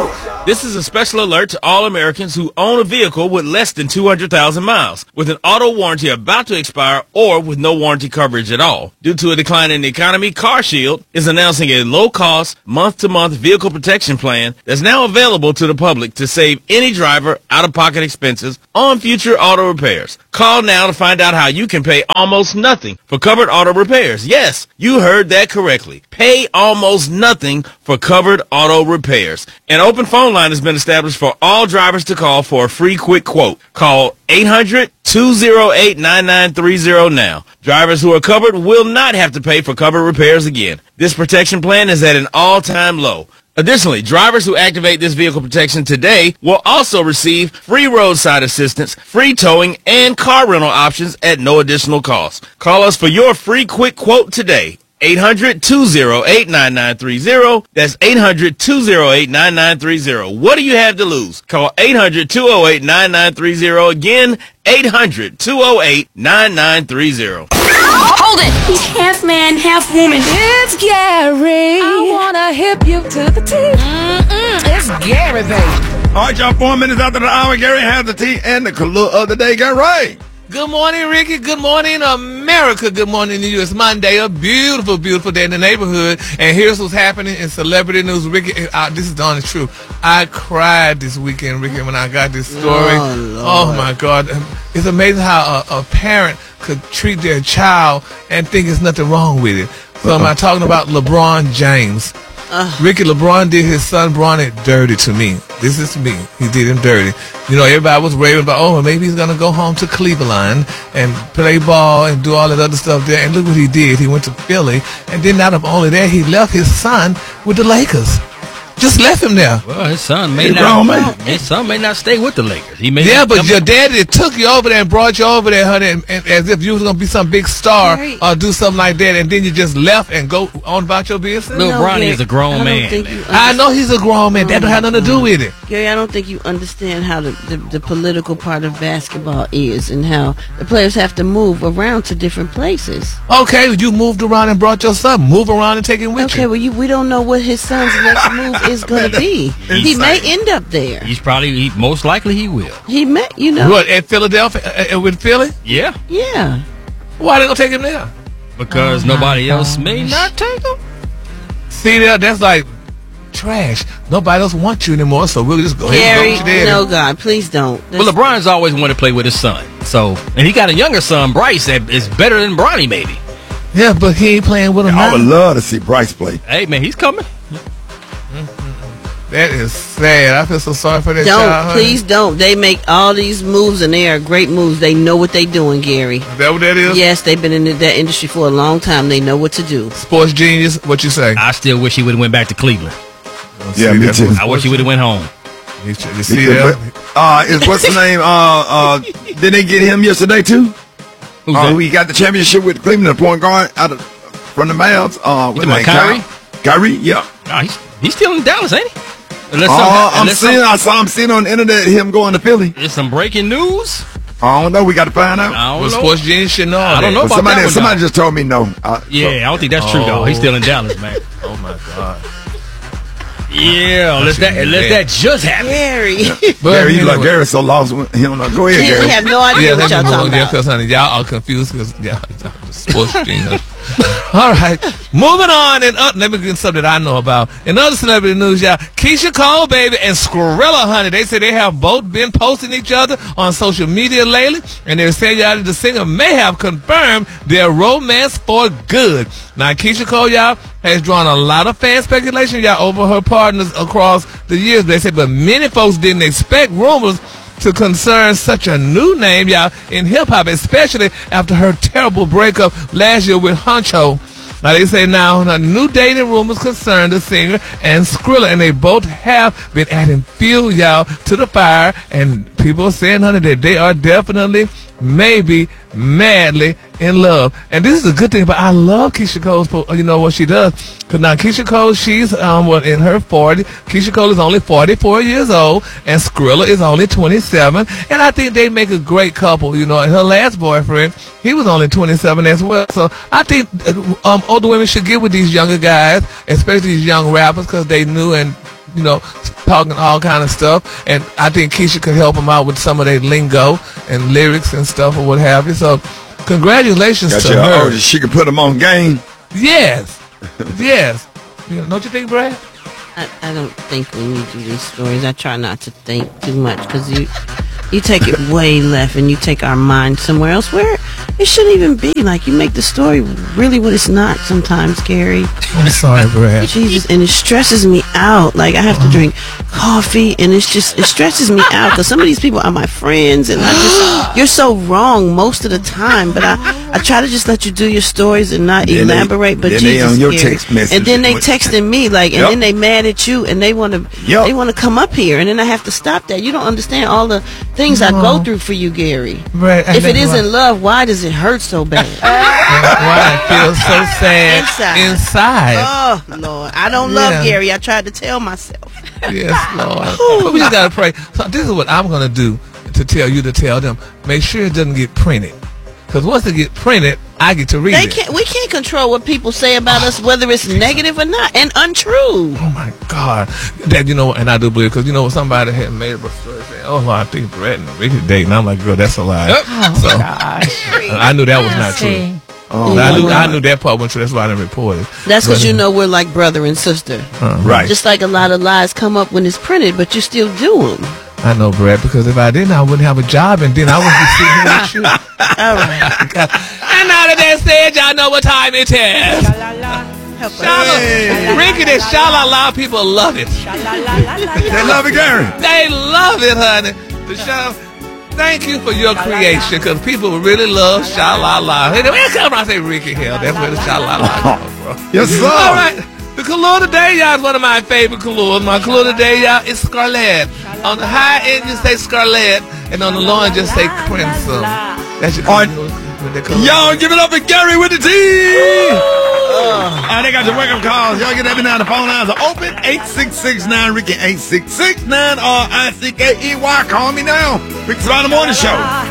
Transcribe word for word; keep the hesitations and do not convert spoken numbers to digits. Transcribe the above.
This is a special alert to all Americans who own a vehicle with less than two hundred thousand miles, with an auto warranty about to expire or with no warranty coverage at all. Due to a decline in the economy, CarShield is announcing a low-cost, month-to-month vehicle protection plan that's now available to the public to save any driver out-of-pocket expenses on future auto repairs. Call now to find out how you can pay almost nothing for covered auto repairs. Yes, you heard that correctly. Pay almost nothing for covered auto repairs. An open phone line has been established for all drivers to call for a free quick quote. Call eight hundred, two oh eight, nine nine three oh now. Drivers who are covered will not have to pay for covered repairs again. This protection plan is at an all-time low. Additionally, drivers who activate this vehicle protection today will also receive free roadside assistance, free towing, and car rental options at no additional cost. Call us for your free quick quote today. eight hundred, two oh eight, nine nine three oh. That's eight hundred, two oh eight, nine nine three oh. What do you have to lose? Call eight hundred, two oh eight, nine nine three oh. Again, eight hundred, two oh eight, nine nine three oh. Hold it! He's half man, half woman. It's Gary. I wanna hip you to the T. Mm-mm, it's Gary, baby. All right, y'all, four minutes after the hour, Gary has the tea and the color of the day. Get right. Good morning, Ricky. Good morning, America. Good morning to you. It's Monday, a beautiful, beautiful day in the neighborhood. And here's what's happening in celebrity news. Ricky, uh, this is the honest truth. I cried this weekend, Ricky, when I got this story. Oh, oh my God. It's amazing how a, a parent could treat their child and think there's nothing wrong with it. So am I talking about LeBron James? Uh, Ricky, LeBron did his son Bronny dirty to me. This is me. He did him dirty. You know, everybody was raving about, oh, maybe he's going to go home to Cleveland and play ball and do all that other stuff there. And look what he did. He went to Philly. And then not only that, he left his son with the Lakers. Just left him there. Well, his son may Hey, not. wrong, man. His son may not stay with the Lakers. He may. Yeah, not but come your up- daddy took you over there and brought you over there, honey, and, and as if you was gonna be some big star Gary. or do something like that, and then you just left and go on about your business. Lil No, Bronny Gary, is a grown I don't man. think man. you I know he's a grown man. That don't have nothing to do with it. Gary, I don't think you understand how the, the, the political part of basketball is and how the players have to move around to different places. Okay, you moved around and brought your son. Move around and take him with Okay, you. well, you, we don't know what his son's next move is going to be. He may end up there. He's probably. He, most likely, he will. He may, you know. What, at Philadelphia, uh, uh, with Philly? Yeah, Yeah. Why they gonna take him there? because nobody else may not take him. See there, that's like trash. Nobody else wants you anymore, so we'll just go ahead Gary, and go with your daddy. no, God, please don't. Well, LeBron's always wanted to play with his son. So, and he got a younger son, Bryce, that is better than Bronny, maybe. Yeah, but he ain't playing with him I now. would love to see Bryce play. Hey, man, he's coming. That is sad. I feel so sorry for that Don't, child. honey. please don't. They make all these moves, and they are great moves. They know what they're doing, Gary. Is that what that is? Yes, they've been in that industry for a long time. They know what to do. Sports genius, what you say? I still wish he would have went back to Cleveland. Yeah, See, me that's too. what I wish he would have went home. You, you see that? Uh, is what's the name? Uh, uh, did they get him yesterday too? Who's Uh, that? who he got the championship with Cleveland, the point guard out of from the Mavs. Uh, what's talking his about name? Kyrie? Kyrie, yeah. Nah, he's, he's still in Dallas, ain't he? Unless Uh, some- I'm unless seeing. some- I saw him seeing on the internet him going to Philly. There's some breaking news. I don't know. We got to find out. I Well, don't know. sports genius should know. I that. don't know But about somebody, that one, somebody though. just told me no. Uh, Yeah, I don't think that's true, though. He's still in Dallas, man. Oh my God. Yeah, unless that, unless that just happened. Gary. So, Gary, you like Gary's so lost. With, he don't know. Go ahead, He Gary. have no idea Yeah, what let y'all me know. talking Yeah, about. because honey, y'all are confused because yeah, sports genius. All right, moving on and uh, let me get something that I know about. In other celebrity news, y'all, Keisha Cole, baby, and Skrilla, honey, they say they have both been posting each other on social media lately, and they're saying y'all that the singer may have confirmed their romance for good. Now, Keisha Cole, y'all, has drawn a lot of fan speculation, y'all, over her partners across the years. They say, but many folks didn't expect rumors to concern such a new name, y'all, in hip-hop, especially after her terrible breakup last year with Huncho. Now, they say now, now new dating rumors concern the singer and Skrilla, and they both have been adding fuel, y'all, to the fire, and people are saying, honey, that they are definitely, maybe, madly in love. And this is a good thing, but I love Keisha Cole's, you know, what she does. Because now Keisha Cole, she's um, what, in her forties. Keisha Cole is only forty-four years old, and Skrilla is only twenty-seven. And I think they make a great couple, you know. And her last boyfriend, he was only twenty-seven as well. So I think um, older women should get with these younger guys, especially these young rappers, because they knew and, you know, talking all kind of stuff. And I think Keisha could help them out with some of their lingo and lyrics and stuff or what have you. So congratulations Got to your, her. oh, she can put them on game. Yes. Yes. You know, don't you think, Brad? I, I don't think when you do these stories, I try not to think too much because you you take it way left and you take our mind somewhere else where it shouldn't even be. Like, you make the story really what it's not sometimes, Gary. I'm sorry, Brad. Jesus, and it stresses me out. Like, I have to drink coffee, and it's just, it stresses me out because some of these people are my friends, and I just, you're so wrong most of the time. But I, I try to just let you do your stories and not Then they- elaborate. But then Jesus, they on your Gary. text message. and then they texting me like, and Yep. then they mad at you, and they want to, Yep. they want to come up here, and then I have to stop that. You don't understand all the things I go through for you, Gary. Brad, I If it think why- isn't love, why does it hurt so bad? why I feel so sad Inside. inside. Oh Lord, I don't love Yeah. Gary. I tried to tell myself. Yes, Lord. But we just gotta pray. So this is what I'm gonna do to tell you to tell them. Make sure it doesn't get printed, because once it get printed, I get to read They it. can't. We can't control what people say about us, whether it's negative or not, and untrue. Oh my God, that you know, and I do believe, because you know somebody had made up a story saying, "Oh, well, I think Brett and Ricky dating." I'm like, girl, that's a lie. So I knew that was not true. Oh, I knew, my I God. knew that part wasn't true. That's why I didn't report it. That's because But, you know we're like brother and sister. right. Just like a lot of lies come up when it's printed, but you still do them. I know, Brad, because if I didn't, I wouldn't have a job, and then I wouldn't be sitting here with you. All right. And now that they said, y'all know what time it is. Help us. Shala, Hey. Ricky, this sha-la-la, people love it. They love it, Gary. They love it, honey. The show. Thank you for your creation, because people really love sha-la-la. Hey, where it come from? I say Ricky Hill. That's where the sha-la-la comes from. Yes, sir. All right. The color today, y'all, is one of my favorite colors. My color today, y'all, is scarlet. On the high end, you say scarlet, and on the low end, just say crimson. That's your All color. right. Y'all give it up for Gary with the T. All right, they got your wake-up calls. Y'all get every now. The phone lines are open. eight six six nine Ricky, eight six six nine R I C K E Y. Call me now. Rick's Around the Morning Show.